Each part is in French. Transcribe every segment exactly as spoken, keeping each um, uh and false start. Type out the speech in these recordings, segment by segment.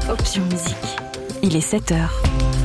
Option musique. Il est sept heures.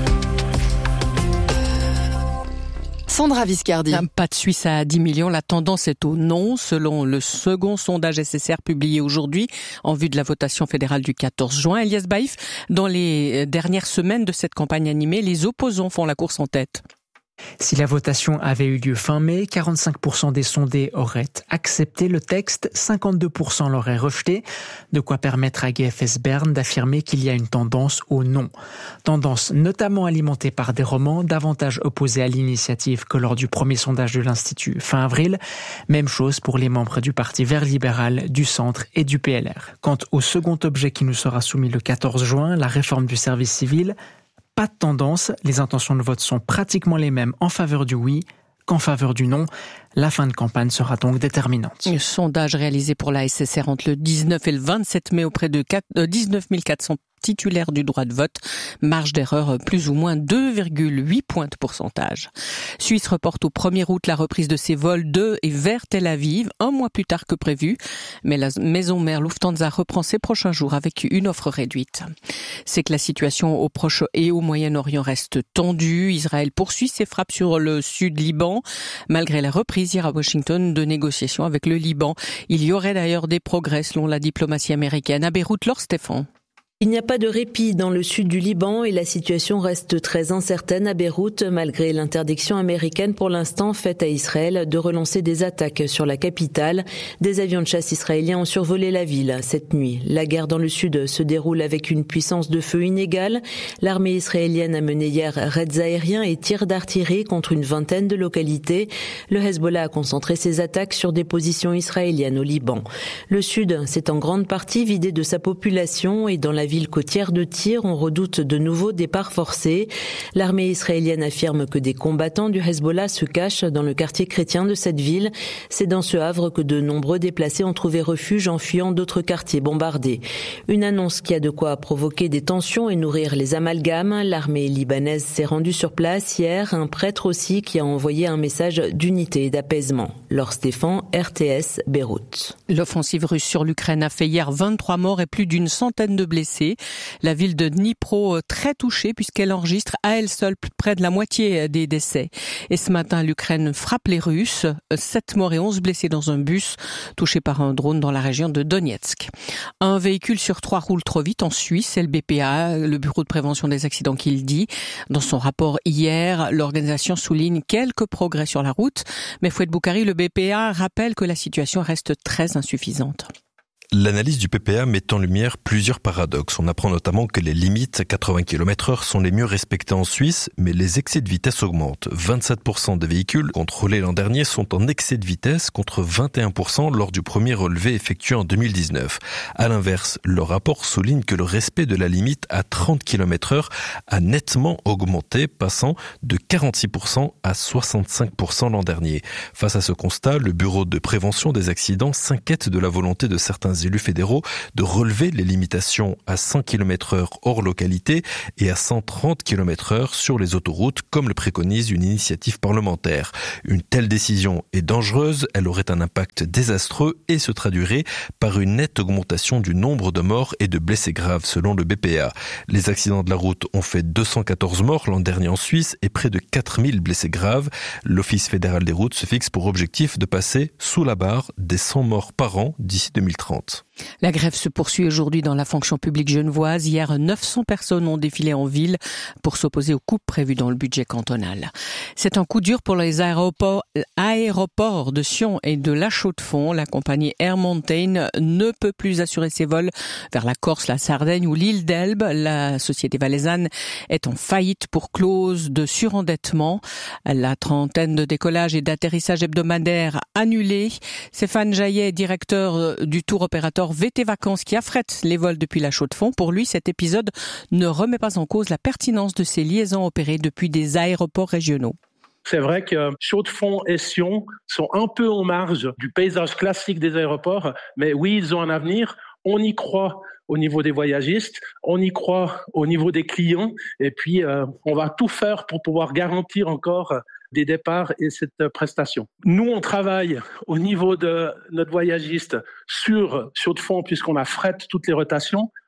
Sandra Viscardi. Un pas de Suisse à dix millions, la tendance est au non, selon le second sondage S S R publié aujourd'hui en vue de la votation fédérale du quatorze juin. Elias Baïf, dans les dernières semaines de cette campagne animée, les opposants font la course en tête. Si la votation avait eu lieu fin mai, quarante-cinq pour cent des sondés auraient accepté le texte, cinquante-deux pour cent l'auraient rejeté, de quoi permettre à G F S Bern d'affirmer qu'il y a une tendance au non. Tendance notamment alimentée par des romans davantage opposés à l'initiative que lors du premier sondage de l'Institut fin avril. Même chose pour les membres du Parti vert libéral, du Centre et du P L R. Quant au second objet qui nous sera soumis le quatorze juin, la réforme du service civil, pas de tendance, les intentions de vote sont pratiquement les mêmes en faveur du oui qu'en faveur du non. La fin de campagne sera donc déterminante. Le sondage réalisé pour la S S R entre le dix-neuf et le vingt-sept mai auprès de dix-neuf mille quatre cents titulaires du droit de vote. Marge d'erreur plus ou moins deux virgule huit points de pourcentage. Suisse reporte au premier août la reprise de ses vols de et vers Tel Aviv, un mois plus tard que prévu. Mais la maison mère Lufthansa reprend ses prochains jours avec une offre réduite. C'est que la situation au Proche et au Moyen-Orient reste tendue. Israël poursuit ses frappes sur le sud Liban, malgré la reprise hier à Washington de négociations avec le Liban. Il y aurait d'ailleurs des progrès selon la diplomatie américaine. À Beyrouth, Laure Stéphane. Il n'y a pas de répit dans le sud du Liban et la situation reste très incertaine à Beyrouth malgré l'interdiction américaine pour l'instant faite à Israël de relancer des attaques sur la capitale. Des avions de chasse israéliens ont survolé la ville cette nuit. La guerre dans le sud se déroule avec une puissance de feu inégale. L'armée israélienne a mené hier raids aériens et tirs d'artillerie contre une vingtaine de localités. Le Hezbollah a concentré ses attaques sur des positions israéliennes au Liban. Le sud s'est en grande partie vidé de sa population et dans la ville côtière de Tyr, on redoute de nouveaux départs forcés. L'armée israélienne affirme que des combattants du Hezbollah se cachent dans le quartier chrétien de cette ville. C'est dans ce havre que de nombreux déplacés ont trouvé refuge en fuyant d'autres quartiers bombardés. Une annonce qui a de quoi provoquer des tensions et nourrir les amalgames. L'armée libanaise s'est rendue sur place hier, un prêtre aussi qui a envoyé un message d'unité et d'apaisement. Laure Stéphane, R T S, Beyrouth. L'offensive russe sur l'Ukraine a fait hier vingt-trois morts et plus d'une centaine de blessés. La ville de Dnipro très touchée puisqu'elle enregistre à elle seule près de la moitié des décès. Et ce matin, l'Ukraine frappe les Russes. sept morts et onze blessés dans un bus touché par un drone dans la région de Donetsk. Un véhicule sur trois roule trop vite en Suisse. C'est le B P A, le Bureau de prévention des accidents, qui le dit. Dans son rapport hier, l'organisation souligne quelques progrès sur la route. Mais Fouad Boukari, le B P A, rappelle que la situation reste très insuffisante. L'analyse du P P A met en lumière plusieurs paradoxes. On apprend notamment que les limites à quatre-vingts kilomètres heure sont les mieux respectées en Suisse, mais les excès de vitesse augmentent. vingt-sept pour cent des véhicules contrôlés l'an dernier sont en excès de vitesse contre vingt et un pour cent lors du premier relevé effectué en deux mille dix-neuf. À l'inverse, le rapport souligne que le respect de la limite à trente kilomètres heure a nettement augmenté, passant de quarante-six pour cent à soixante-cinq pour cent l'an dernier. Face à ce constat, le Bureau de prévention des accidents s'inquiète de la volonté de certains élus fédéraux de relever les limitations à cent kilomètres heure hors localité et à cent trente kilomètres heure sur les autoroutes, comme le préconise une initiative parlementaire. Une telle décision est dangereuse, elle aurait un impact désastreux et se traduirait par une nette augmentation du nombre de morts et de blessés graves selon le B P A. Les accidents de la route ont fait deux cent quatorze morts l'an dernier en Suisse et près de quatre mille blessés graves. L'Office fédéral des routes se fixe pour objectif de passer sous la barre des cent morts par an d'ici deux mille trente. La grève se poursuit aujourd'hui dans la fonction publique genevoise. Hier, neuf cents personnes ont défilé en ville pour s'opposer aux coupes prévues dans le budget cantonal. C'est un coup dur pour les aéroports, aéroports de Sion et de La Chaux-de-Fonds. La compagnie Air Mountain ne peut plus assurer ses vols vers la Corse, la Sardaigne ou l'île d'Elbe. La société valaisanne est en faillite pour clause de surendettement. La trentaine de décollages et d'atterrissages hebdomadaires annulés. Stéphane Jaillet, directeur du tour opérateur V T Vacances qui affrète les vols depuis La Chaux-de-Fonds. Pour lui, cet épisode ne remet pas en cause la pertinence de ces liaisons opérées depuis des aéroports régionaux. C'est vrai que Chaux-de-Fonds et Sion sont un peu en marge du paysage classique des aéroports, mais oui, ils ont un avenir. On y croit au niveau des voyagistes, on y croit au niveau des clients, et puis euh, on va tout faire pour pouvoir garantir encore des départs et cette prestation. Nous, on travaille au niveau de notre voyagiste sur Chaux-de-Fonds puisqu'on affrète toutes les rotations.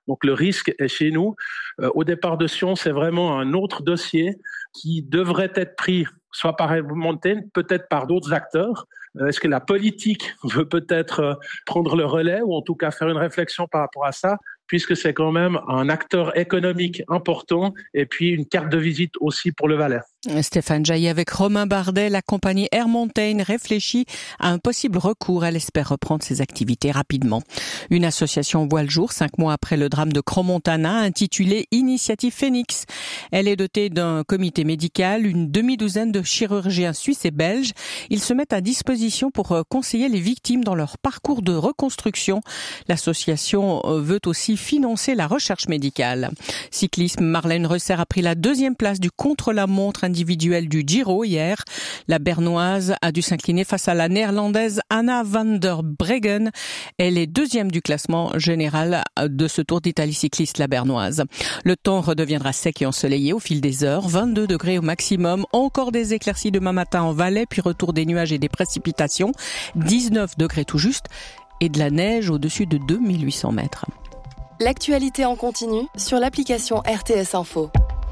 Donc le risque est chez nous. Euh, au départ de Sion, c'est vraiment un autre dossier qui devrait être pris soit par Air Mountain, peut-être par d'autres acteurs. Euh, est-ce que la politique veut peut-être euh, prendre le relais ou en tout cas faire une réflexion par rapport à ça, puisque c'est quand même un acteur économique important et puis une carte de visite aussi pour le Valais. Stéphane Jaillet avec Romain Bardet, la compagnie Air Mountain réfléchit à un possible recours. Elle espère reprendre ses activités rapidement. Une association voit le jour cinq mois après le drame de Crans-Montana, intitulée Initiative Phoenix. Elle est dotée d'un comité médical, une demi-douzaine de chirurgiens suisses et belges. Ils se mettent à disposition pour conseiller les victimes dans leur parcours de reconstruction. L'association veut aussi financer la recherche médicale. Cyclisme, Marlène Reusser a pris la deuxième place du contre-la-montre individuel du Giro hier. La Bernoise a dû s'incliner face à la Néerlandaise Anna van der Breggen. Elle est deuxième du classement général de ce Tour d'Italie cycliste, la Bernoise. Le temps redeviendra sec et ensoleillé au fil des heures. vingt-deux degrés au maximum. Encore des éclaircies demain matin en Valais, puis retour des nuages et des précipitations. dix-neuf degrés tout juste et de la neige au-dessus de deux mille huit cents mètres. L'actualité en continu sur l'application R T S Info.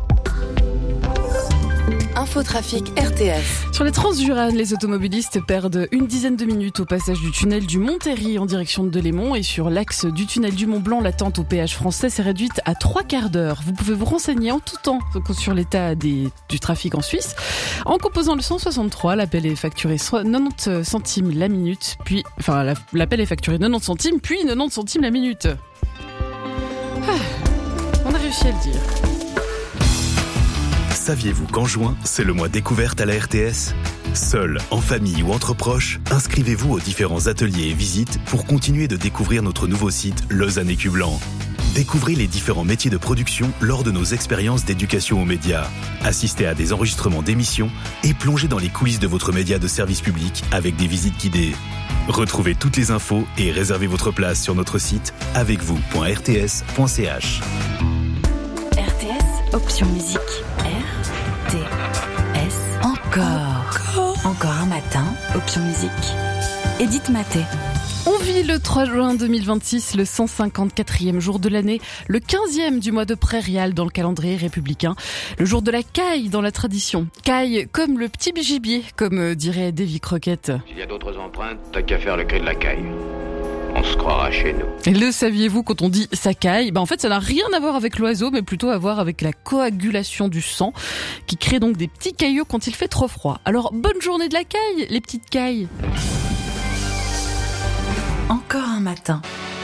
Infotrafic R T S. Sur les Transjuranes, les automobilistes perdent une dizaine de minutes au passage du tunnel du Montéry en direction de Delémont, et sur l'axe du tunnel du Mont-Blanc, l'attente au péage français s'est réduite à trois quarts d'heure. Vous pouvez vous renseigner en tout temps sur l'état des, du trafic en Suisse en composant le cent soixante-trois. L'appel est facturé quatre-vingt-dix centimes la minute, puis enfin l'appel est facturé quatre-vingt-dix centimes, puis quatre-vingt-dix centimes la minute. Ah, on a réussi à le dire. Saviez-vous qu'en juin, c'est le mois découverte à la R T S ? Seul, en famille ou entre proches, inscrivez-vous aux différents ateliers et visites pour continuer de découvrir notre nouveau site Lausanne Écu Blanc. Découvrez les différents métiers de production lors de nos expériences d'éducation aux médias. Assistez à des enregistrements d'émissions et plongez dans les coulisses de votre média de service public avec des visites guidées. Retrouvez toutes les infos et réservez votre place sur notre site avec vous point r t s point c h. R T S, option musique. R T S. Encore. Encore. Encore un matin, option musique. Edith Maté. On vit le trois juin deux mille vingt-six, le cent cinquante-quatrième jour de l'année, le quinzième du mois de prairial dans le calendrier républicain, le jour de la caille dans la tradition. Caille comme le petit gibier, comme dirait Davy Crockett. S'il y a d'autres empreintes, t'as qu'à faire le cri de la caille. On se croira chez nous. Et le saviez-vous, quand on dit ça caille, ben en fait ça n'a rien à voir avec l'oiseau, mais plutôt à voir avec la coagulation du sang, qui crée donc des petits cailloux quand il fait trop froid. Alors bonne journée de la caille, les petites cailles. Encore un matin.